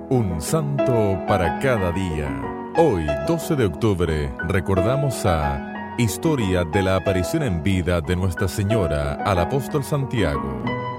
Un santo para cada día. Hoy, 12 de octubre, recordamos a Historia de la aparición en vida de Nuestra Señora al apóstol Santiago.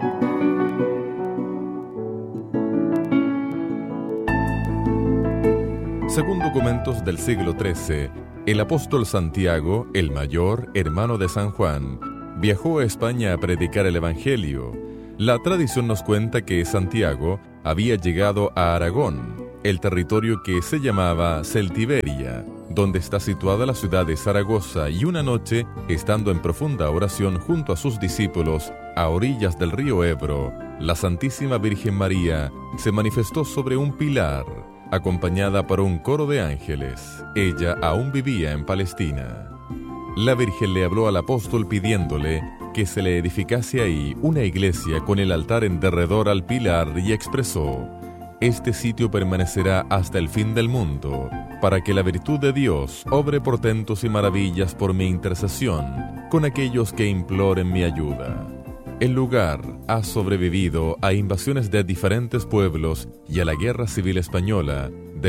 Según documentos del siglo XIII, el apóstol Santiago, el mayor, hermano de San Juan, viajó a España a predicar el Evangelio. La tradición nos cuenta que Santiago había llegado a Aragón, el territorio que se llamaba Celtiberia, donde está situada la ciudad de Zaragoza, y una noche, estando en profunda oración junto a sus discípulos a orillas del río Ebro, la Santísima Virgen María se manifestó sobre un pilar, acompañada por un coro de ángeles. Ella aún vivía en Palestina. La Virgen le habló al apóstol pidiéndole que se le edificase ahí una iglesia con el altar en derredor al pilar y expresó: «Este sitio permanecerá hasta el fin del mundo, para que la virtud de Dios obre portentos y maravillas por mi intercesión con aquellos que imploren mi ayuda». El lugar ha sobrevivido a invasiones de diferentes pueblos y a la Guerra Civil Española de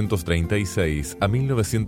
1936 a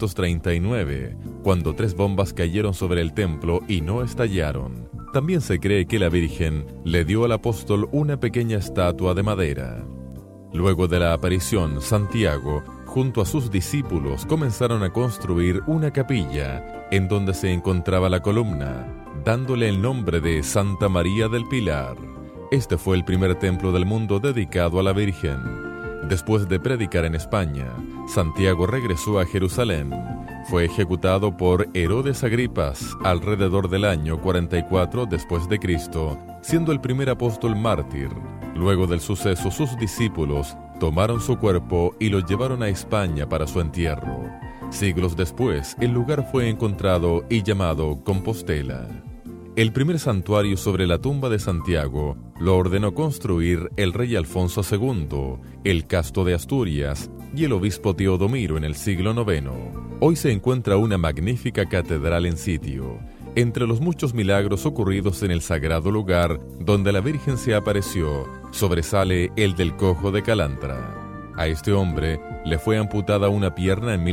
1939, cuando 3 bombas cayeron sobre el templo y no estallaron. También se cree que la Virgen le dio al apóstol una pequeña estatua de madera. Luego de la aparición, Santiago, junto a sus discípulos, comenzaron a construir una capilla en donde se encontraba la columna, dándole el nombre de Santa María del Pilar. Este fue el primer templo del mundo dedicado a la Virgen. Después de predicar en España, Santiago regresó a Jerusalén. Fue ejecutado por Herodes Agripas alrededor del año 44 después de Cristo, siendo el primer apóstol mártir. Luego del suceso, sus discípulos tomaron su cuerpo y lo llevaron a España para su entierro. Siglos después, el lugar fue encontrado y llamado Compostela. El primer santuario sobre la tumba de Santiago lo ordenó construir el rey Alfonso II, el Casto de Asturias y el obispo Teodomiro en el siglo IX. Hoy se encuentra una magnífica catedral en sitio. Entre los muchos milagros ocurridos en el sagrado lugar donde la Virgen se apareció, sobresale el del cojo de Calantra. A este hombre le fue amputada una pierna en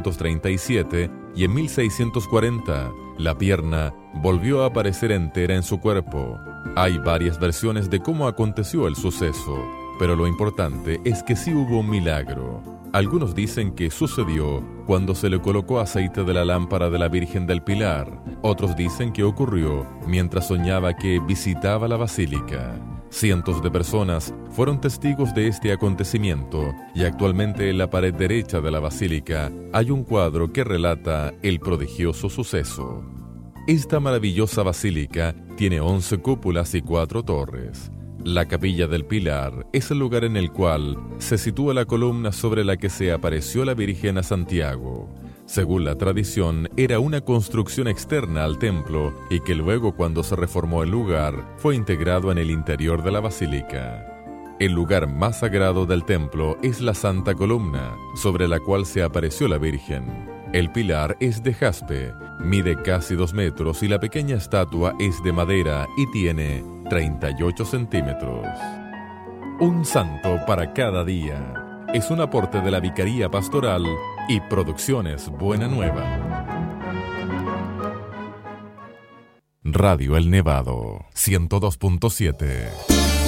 1637 y en 1640 la pierna volvió a aparecer entera en su cuerpo. Hay varias versiones de cómo aconteció el suceso, pero lo importante es que sí hubo un milagro. Algunos dicen que sucedió cuando se le colocó aceite de la lámpara de la Virgen del Pilar. Otros dicen que ocurrió mientras soñaba que visitaba la basílica. Cientos de personas fueron testigos de este acontecimiento y actualmente en la pared derecha de la basílica hay un cuadro que relata el prodigioso suceso. Esta maravillosa basílica tiene 11 cúpulas y 4 torres. La capilla del Pilar es el lugar en el cual se sitúa la columna sobre la que se apareció la Virgen a Santiago. Según la tradición, era una construcción externa al templo y que luego, cuando se reformó el lugar, fue integrado en el interior de la basílica. El lugar más sagrado del templo es la Santa Columna, sobre la cual se apareció la Virgen. El pilar es de jaspe, mide casi 2 metros y la pequeña estatua es de madera y tiene 38 centímetros. Un santo para cada día. Es un aporte de la Vicaría Pastoral y Producciones Buena Nueva. Radio El Nevado, 102.7.